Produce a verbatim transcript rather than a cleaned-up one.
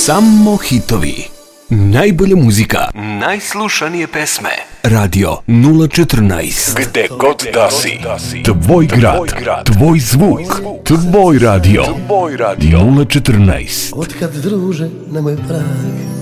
Samo hitovi. Najbolja muzika. Najslušanije pesme. Radio nula četrnaest. Gde god da si. Tvoj grad. Tvoj zvuk. Tvoj radio. nula četrnaest. Otkad druže na moj prag